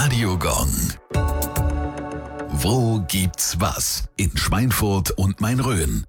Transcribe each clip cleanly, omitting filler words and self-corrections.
Radiogong. Wo gibt's was? In Schweinfurt und Main-Rhön.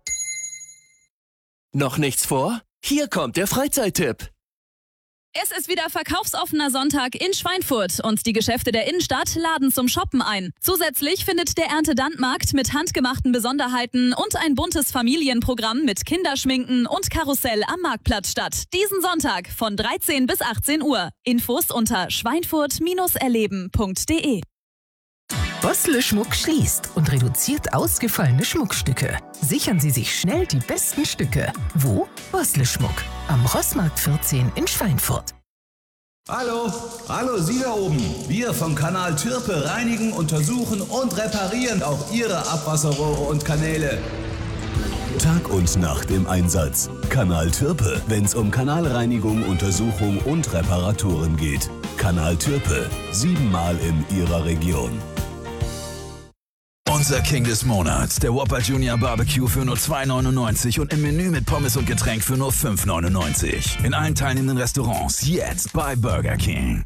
Noch nichts vor? Hier kommt der Freizeittipp. Es ist wieder verkaufsoffener Sonntag in Schweinfurt und die Geschäfte der Innenstadt laden zum Shoppen ein. Zusätzlich findet der Erntedankmarkt mit handgemachten Besonderheiten und ein buntes Familienprogramm mit Kinderschminken und Karussell am Marktplatz statt. Diesen Sonntag von 13 bis 18 Uhr. Infos unter schweinfurt-erleben.de. Bosle Schmuck schließt und reduziert ausgefallene Schmuckstücke. Sichern Sie sich schnell die besten Stücke. Wo? Bosle Schmuck. Am Rossmarkt 14 in Schweinfurt. Hallo, Sie da oben. Wir vom Kanal Türpe reinigen, untersuchen und reparieren auch Ihre Abwasserrohre und Kanäle. Tag und Nacht im Einsatz. Kanal Türpe, wenn's um Kanalreinigung, Untersuchung und Reparaturen geht. Kanal Türpe, 7-mal in Ihrer Region. Unser King des Monats, der Whopper Junior Barbecue für nur 2,99 und im Menü mit Pommes und Getränk für nur 5,99. In allen teilnehmenden Restaurants jetzt bei Burger King.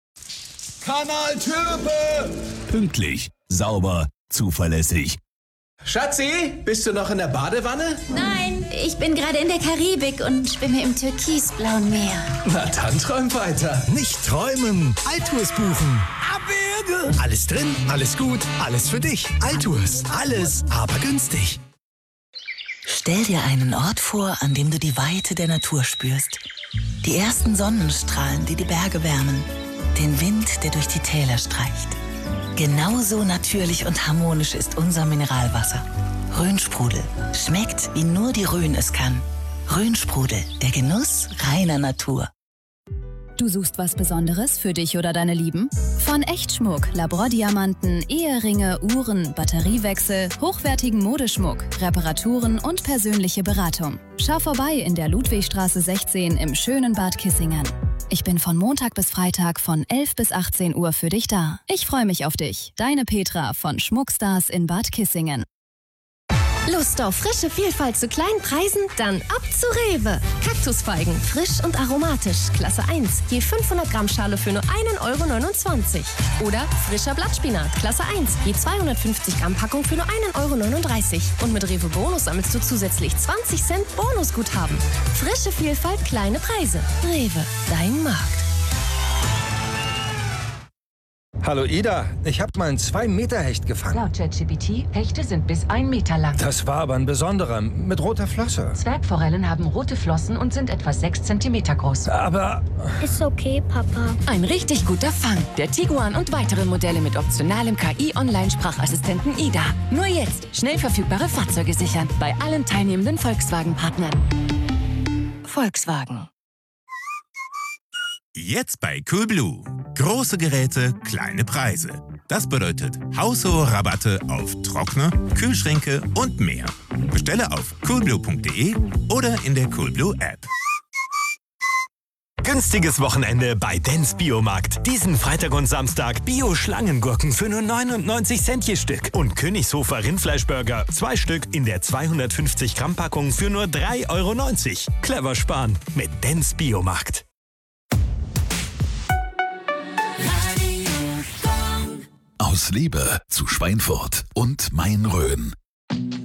Kanal Türpe! Pünktlich, sauber, zuverlässig. Schatzi, bist du noch in der Badewanne? Nein, ich bin gerade in der Karibik und schwimme im türkisblauen Meer. Na dann träum weiter. Nicht träumen, Altours buchen. Abwürge! Alles drin, alles gut, alles für dich. Altours, alles, aber günstig. Stell dir einen Ort vor, an dem du die Weite der Natur spürst. Die ersten Sonnenstrahlen, die die Berge wärmen. Den Wind, der durch die Täler streicht. Genauso natürlich und harmonisch ist unser Mineralwasser. Rhönsprudel. Schmeckt, wie nur die Rhön es kann. Rhönsprudel, der Genuss reiner Natur. Du suchst was Besonderes für dich oder deine Lieben? Von Echtschmuck, Labordiamanten, Eheringe, Uhren, Batteriewechsel, hochwertigen Modeschmuck, Reparaturen und persönliche Beratung. Schau vorbei in der Ludwigstraße 16 im schönen Bad Kissingen. Ich bin von Montag bis Freitag von 11 bis 18 Uhr für dich da. Ich freue mich auf dich. Deine Petra von Schmuckstars in Bad Kissingen. Lust auf frische Vielfalt zu kleinen Preisen? Dann ab zu Rewe. Kaktusfeigen, frisch und aromatisch, Klasse 1, je 500 Gramm Schale für nur 1,29 €. Oder frischer Blattspinat, Klasse 1, je 250 Gramm Packung für nur 1,39 €. Und mit Rewe Bonus sammelst du zusätzlich 20 Cent Bonusguthaben. Frische Vielfalt, kleine Preise. Rewe, dein Markt. Hallo Ida, ich habe mal einen 2-Meter-Hecht gefangen. Laut ChatGPT, Hechte sind bis 1 Meter lang. Das war aber ein besonderer, mit roter Flosse. Zwergforellen haben rote Flossen und sind etwa 6 Zentimeter groß. Aber... Ist okay, Papa. Ein richtig guter Fang. Der Tiguan und weitere Modelle mit optionalem KI-Online-Sprachassistenten Ida. Nur jetzt schnell verfügbare Fahrzeuge sichern. Bei allen teilnehmenden Volkswagen-Partnern. Volkswagen. Jetzt bei Coolblue. Große Geräte, kleine Preise. Das bedeutet haushohe Rabatte auf Trockner, Kühlschränke und mehr. Bestelle auf coolblue.de oder in der Coolblue App. Günstiges Wochenende bei Dens Biomarkt. Diesen Freitag und Samstag Bio-Schlangengurken für nur 99 Cent je Stück. Und Königshofer Rindfleischburger, 2 Stück in der 250 Gramm Packung für nur 3,90 €. Clever sparen mit Dens Biomarkt. Aus Liebe zu Schweinfurt und Main-Rhön.